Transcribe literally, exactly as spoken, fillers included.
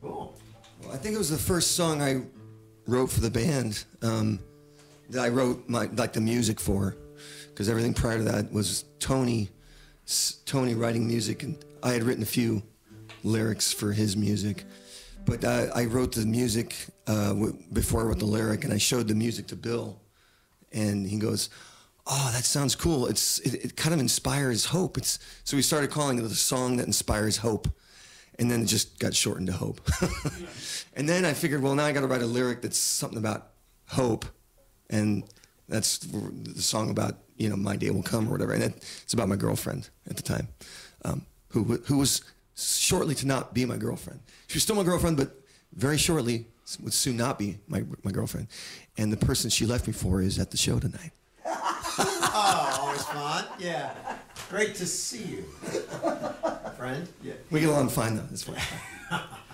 Cool. Well, I think it was the first song I wrote for the band um, that I wrote my like the music for, because everything prior to that was Tony, Tony writing music, and I had written a few lyrics for his music, but I, I wrote the music uh, w before I wrote the lyric, and I showed the music to Bill, and he goes, "Oh, that sounds cool. It's it, it kind of inspires hope." It's so we started calling it the song that inspires hope. And then it just got shortened to Hope. And then I figured, well, now I got to write a lyric that's something about hope, and that's the song about, you know, my day will come or whatever. And it, it's about my girlfriend at the time, um, who who was shortly to not be my girlfriend. She was still my girlfriend, but very shortly would soon not be my my girlfriend. And the person she left me for is at the show tonight. Oh, always fun. Yeah. Great to see you, friend. Yeah. We get along fine though. That's fine.